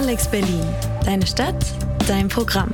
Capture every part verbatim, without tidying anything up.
Alex Berlin. Deine Stadt, dein Programm.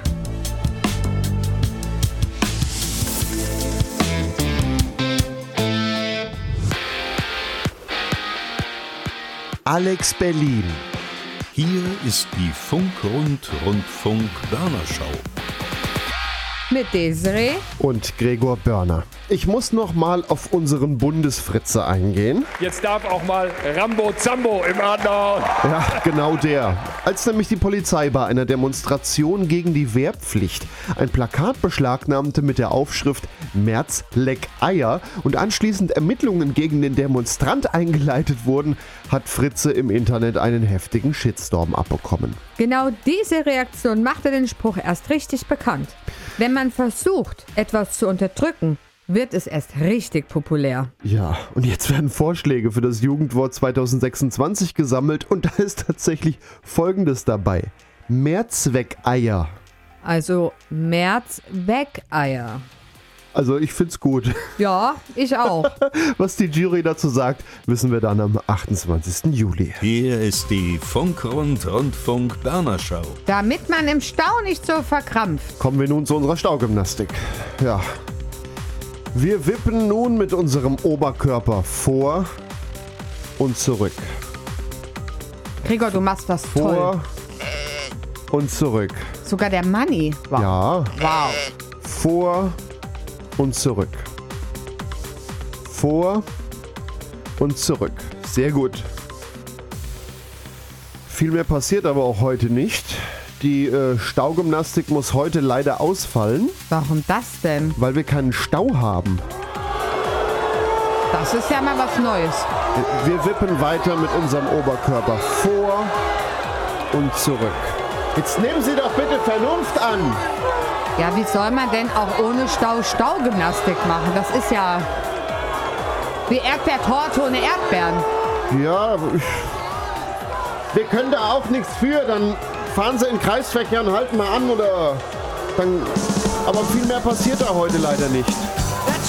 Alex Berlin. Hier ist die Funk-Rund-Rundfunk-Börner-Schau. Mit Desiree Und Gregor Börner. Ich muss noch mal auf unseren Bundesfritze eingehen. Jetzt darf auch mal Rambo Zambo im Adenauer. Ja, genau der. Als nämlich die Polizei bei einer Demonstration gegen die Wehrpflicht ein Plakat beschlagnahmte mit der Aufschrift Merz leck Eier und anschließend Ermittlungen gegen den Demonstrant eingeleitet wurden, hat Fritze im Internet einen heftigen Shitstorm abbekommen. genau diese Reaktion machte den Spruch erst richtig bekannt. Wenn man versucht, etwas zu unterdrücken, wird es erst richtig populär. Ja, und jetzt werden Vorschläge für das Jugendwort zwanzig sechsundzwanzig gesammelt und da ist tatsächlich Folgendes dabei. Mehrzweckeier. Also Merz weg Eier. Also ich find's gut. Ja, ich auch. Was die Jury dazu sagt, wissen wir dann am achtundzwanzigsten Juli. Hier ist die Funk-Rund-Rundfunk-Börner-Schau. Damit man im Stau nicht so verkrampft. Kommen wir nun zu unserer Staugymnastik. Ja. Wir wippen nun mit unserem Oberkörper vor und zurück. Gregor, du machst das toll. Vor und zurück. Sogar der Manni. Wow. Ja. Wow. Vor und zurück. Vor und zurück. Sehr gut. Viel mehr passiert aber auch heute nicht. Die äh, Staugymnastik muss heute leider ausfallen, Warum das denn? weil wir keinen Stau haben. Das ist ja mal was Neues. Wir wippen weiter mit unserem Oberkörper vor und zurück. Jetzt nehmen Sie doch bitte Vernunft an. Ja, wie soll man denn auch ohne Stau Staugymnastik machen? Das ist ja wie Erdbeertorte ohne Erdbeeren. Ja, ich, wir können da auch nichts für. Dann fahren Sie in Kreisverkehr und halten mal an oder dann. Aber viel mehr passiert da heute leider nicht.